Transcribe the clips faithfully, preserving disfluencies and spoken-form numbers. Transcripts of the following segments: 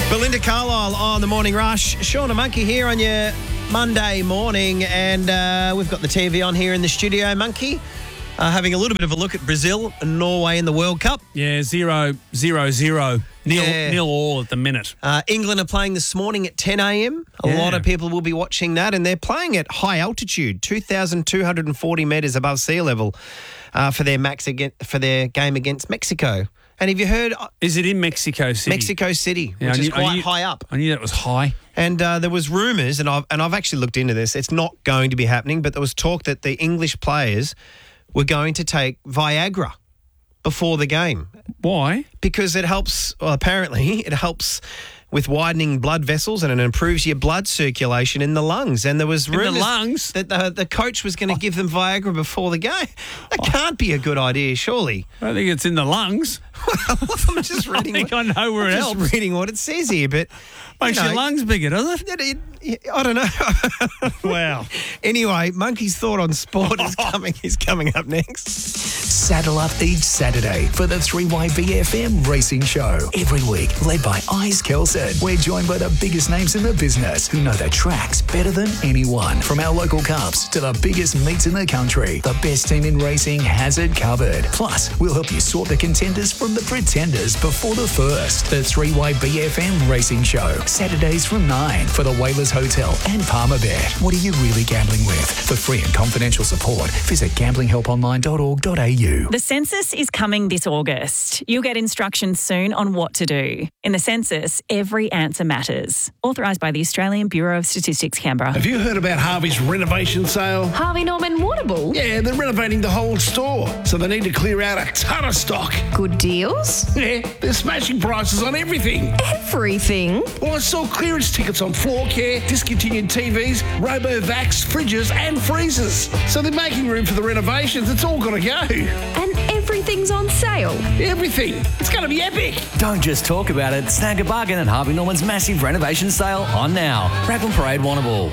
Belinda Carlisle on the Morning Rush. Shauna Monkey here on your Monday morning, and uh, we've got the T V on here in the studio. Monkey, uh, having a little bit of a look at Brazil and Norway in the World Cup. Yeah, zero, zero, zero. Nil, Yeah. nil all at the minute. Uh, England are playing this morning at ten a.m. A Yeah. lot of people will be watching that, and they're playing at high altitude, two thousand two hundred forty metres above sea level, uh, for their max against, for their game against Mexico. And have you heard uh, Is it in Mexico City? Mexico City, Yeah, which I is knew- I quite knew- high up? I knew that was high. And uh, there was rumours, and I've, and I've actually looked into this. It's not going to be happening, but there was talk that the English players were going to take Viagra before the game Why? because it helps, well, apparently, it helps with widening blood vessels and it improves your blood circulation in the lungs. And there was In the rumours lungs? that the, the coach was going to give them Viagra before the game. That can't be a good idea, surely. I don't think it's in the lungs. I'm just I reading. think what, I know where I'm it just helps. reading what it says here, but you Makes know, your lungs bigger, does it? it- it- I don't know. Wow. Anyway, Monkey's thought on sport is coming is coming up next. Saddle up each Saturday for the three Y B F M Racing Show. Every week, led by Ice Kelson. We're joined by the biggest names in the business who know the tracks better than anyone. From our local cups to the biggest meets in the country, the best team in racing has it covered. Plus, we'll help you sort the contenders from the pretenders before the first. The three Y B F M Racing Show. Saturdays from nine for the Whalers Hotel and Palmerbet. What are you really gambling with? For free and confidential support, visit gambling help online dot org dot a u. The census is coming this August. You'll get instructions soon on what to do. In the census, every answer matters. Authorised by the Australian Bureau of Statistics, Canberra. Have you heard about Harvey's renovation sale? Harvey Norman Waterbull. Yeah, they're renovating the whole store, so they need to clear out a ton of stock. Good deals? Yeah, they're smashing prices on everything. Everything? Well, I saw clearance tickets on floor care, discontinued T Vs, RoboVacs, fridges and freezers. So they're making room for the renovations. It's all got to go. And everything's on sale. Everything. It's going to be epic. Don't just talk about it. Snag a bargain at Harvey Norman's massive renovation sale on now. Raglan Parade, Warrnambool.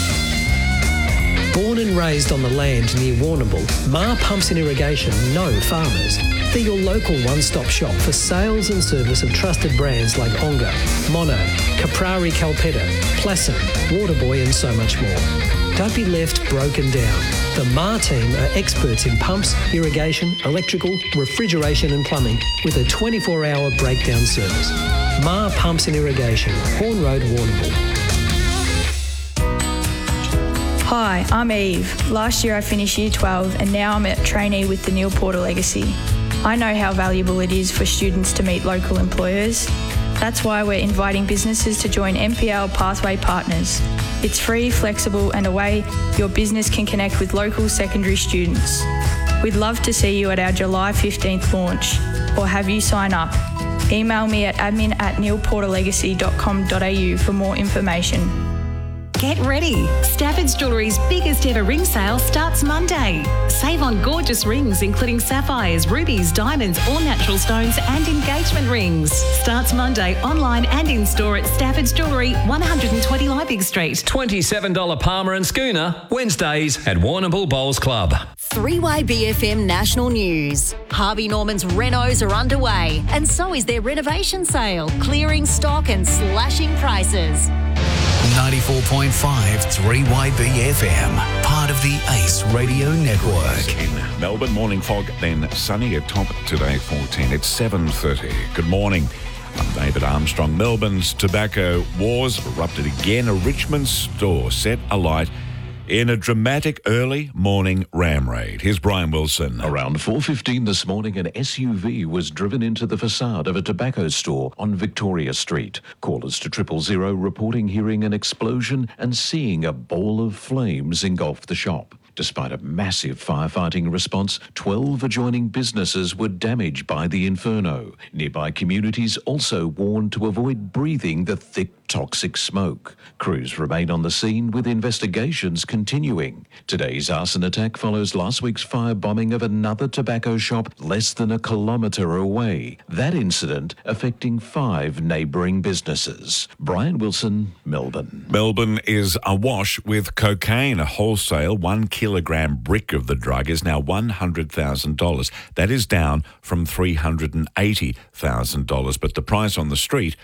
Born and raised on the land near Warrnambool, Ma Pumps and Irrigation know farmers. They're your local one-stop shop for sales and service of trusted brands like Onga, Mono, Caprari Calpetta, Plasson, Waterboy and so much more. Don't be left broken down. The Ma team are experts in pumps, irrigation, electrical, refrigeration and plumbing with a twenty-four hour breakdown service. Ma Pumps and Irrigation, Horn Road, Warrnambool. Hi, I'm Eve. Last year I finished Year twelve and now I'm a trainee with the Neil Porter Legacy. I know how valuable it is for students to meet local employers. That's why we're inviting businesses to join N P L Pathway Partners. It's free, flexible and a way your business can connect with local secondary students. We'd love to see you at our July fifteenth launch or have you sign up. Email me at admin at neilporterlegacy dot com dot a u for more information. Get ready. Stafford's Jewellery's biggest ever ring sale starts Monday. Save on gorgeous rings including sapphires, rubies, diamonds, all natural stones and engagement rings. Starts Monday online and in store at Stafford's Jewellery, one twenty Liebig Street. twenty-seven dollars Palmer and Schooner, Wednesdays at Warrnambool Bowls Club. three Y B F M National News. Harvey Norman's renos are underway and so is their renovation sale, clearing stock and slashing prices. ninety-four point five three Y B F M, part of the Ace Radio Network. In Melbourne, morning fog, then sunny at top today, fourteen. It's seven thirty. Good morning. I'm David Armstrong. Melbourne's tobacco wars erupted again. A Richmond store set alight in a dramatic early morning ram raid. Here's Brian Wilson. Around four fifteen this morning, an S U V was driven into the facade of a tobacco store on Victoria Street. Callers to triple zero reporting hearing an explosion and seeing a ball of flames engulf the shop. Despite a massive firefighting response, twelve adjoining businesses were damaged by the inferno. Nearby communities also warned to avoid breathing the thick, toxic smoke. Crews remain on the scene with investigations continuing. Today's arson attack follows last week's firebombing of another tobacco shop less than a kilometre away. That incident affecting five neighbouring businesses. Brian Wilson, Melbourne. Melbourne is awash with cocaine. A wholesale one kilogram brick of the drug is now one hundred thousand dollars. That is down from three hundred eighty thousand dollars, but the price on the street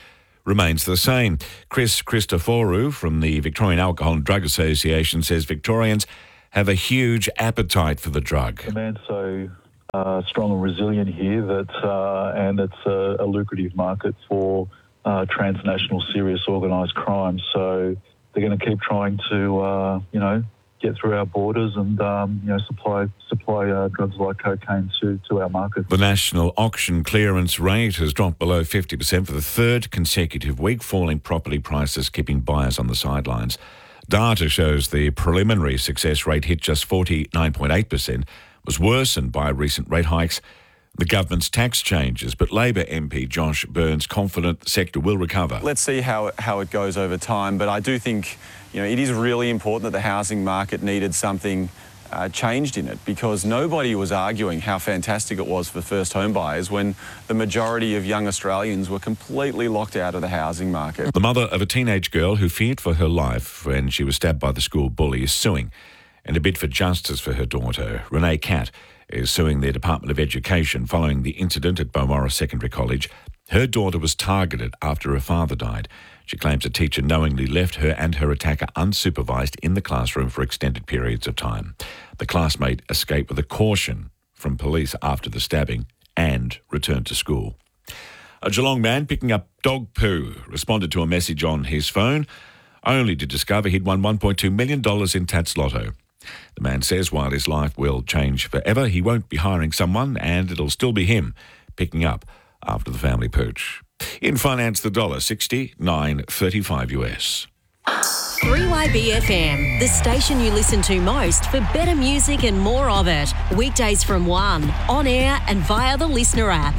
remains the same. Chris Christoforou from the Victorian Alcohol and Drug Association says Victorians have a huge appetite for the drug. Demand's so uh, strong and resilient here that, uh, and it's a, a lucrative market for uh, transnational serious organised crime. So they're going to keep trying to, uh, you know, get through our borders and, um, you know, supply supply uh, drugs like cocaine to, to our market. The national auction clearance rate has dropped below fifty percent for the third consecutive week, falling property prices keeping buyers on the sidelines. Data shows the preliminary success rate hit just forty-nine point eight percent, was worsened by recent rate hikes, the government's tax changes, but Labor M P Josh Burns confident the sector will recover. Let's see how it, how it goes over time, but I do think, you know, it is really important that the housing market needed something uh, changed in it, because nobody was arguing how fantastic it was for first home buyers when the majority of young Australians were completely locked out of the housing market. The mother of a teenage girl who feared for her life when she was stabbed by the school bully is suing in a bid for justice for her daughter. Renee Catt is suing the Department of Education following the incident at Beaumaris Secondary College. Her daughter was targeted after her father died. She claims a teacher knowingly left her and her attacker unsupervised in the classroom for extended periods of time. The classmate escaped with a caution from police after the stabbing and returned to school. A Geelong man picking up dog poo responded to a message on his phone, only to discover he'd won one point two million dollars in Tats Lotto. The man says while his life will change forever, he won't be hiring someone and it'll still be him picking up after the family pooch. In finance, the dollar sixty-nine thirty-five U S. three Y B F M, the station you listen to most for better music and more of it. Weekdays from one, on air and via the Listener app.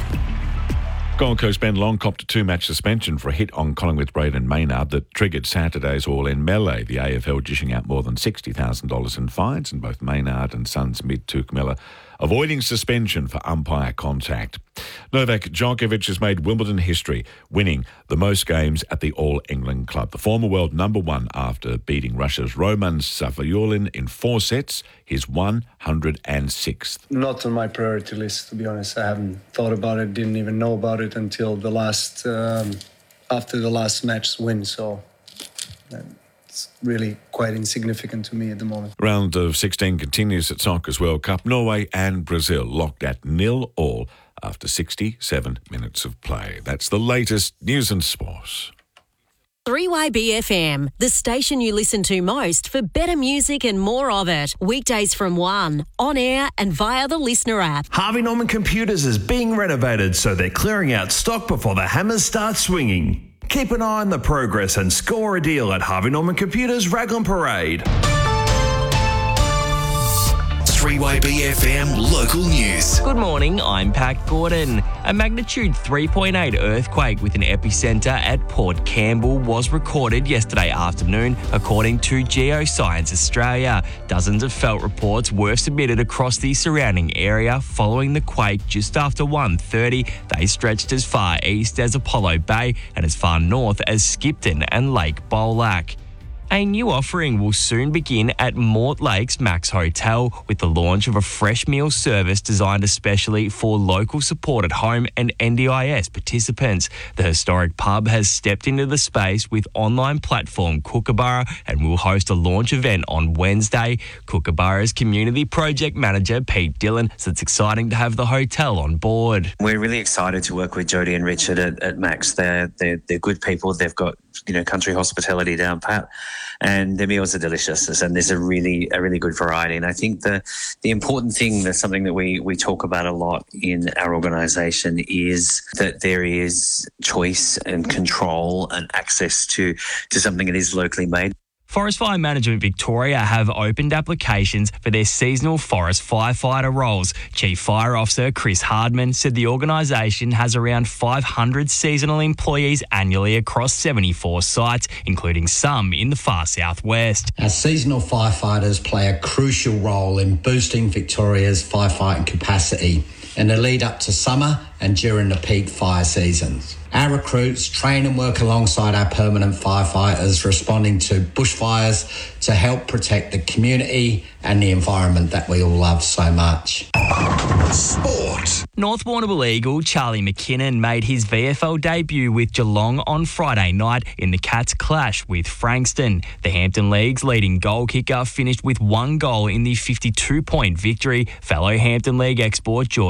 Gold Coast Ben Long copped a two-match suspension for a hit on Collingwood Braden Maynard that triggered Saturday's all-in melee. The A F L dishing out more than sixty thousand dollars in fines, and both Maynard and Suns mid Tuke avoiding suspension for umpire contact. Novak Djokovic has made Wimbledon history, winning the most games at the All-England club. The former world number one after beating Russia's Roman Safiullin in four sets, his one hundred sixth. Not on my priority list, to be honest. I haven't thought about it, didn't even know about it until the last, um, after the last match win, so uh, it's really quite insignificant to me at the moment. Round of sixteen continues at Soccer's World Cup. Norway and Brazil locked at nil all after sixty-seven minutes of play. That's the latest news and sport. three Y B F M, the station you listen to most for better music and more of it. Weekdays from one, on air and via the Listener app. Harvey Norman Computers is being renovated, so they're clearing out stock before the hammers start swinging. Keep an eye on the progress and score a deal at Harvey Norman Computers Raglan Parade. three Y B F M local news. Good morning, I'm Pat Gordon. A magnitude three point eight earthquake with an epicentre at Port Campbell was recorded yesterday afternoon, according to Geoscience Australia. Dozens of felt reports were submitted across the surrounding area following the quake just after one thirty. They stretched as far east as Apollo Bay and as far north as Skipton and Lake Bolac. A new offering will soon begin at Mortlake's Max Hotel with the launch of a fresh meal service designed especially for local support at home and N D I S participants. The historic pub has stepped into the space with online platform Kookaburra and will host a launch event on Wednesday. Kookaburra's community project manager Pete Dillon says it's exciting to have the hotel on board. We're really excited to work with Jodie and Richard at, at Max. They're, they're, they're good people. They've got, you know, country hospitality down pat. And the meals are delicious, and there's a really a really good variety. And I think the the important thing, that's something that we, we talk about a lot in our organisation, is that there is choice and control and access to, to something that is locally made. Forest Fire Management Victoria have opened applications for their seasonal forest firefighter roles. Chief Fire Officer Chris Hardman said the organisation has around five hundred seasonal employees annually across seventy-four sites, including some in the far southwest. Our seasonal firefighters play a crucial role in boosting Victoria's firefighting capacity. In the lead up to summer and during the peak fire seasons. Our recruits train and work alongside our permanent firefighters responding to bushfires to help protect the community and the environment that we all love so much. Sport. North Warrnambool Eagle Charlie McKinnon made his V F L debut with Geelong on Friday night in the Cats clash with Frankston. The Hampton League's leading goal kicker finished with one goal in the fifty-two point victory. Fellow Hampton League export George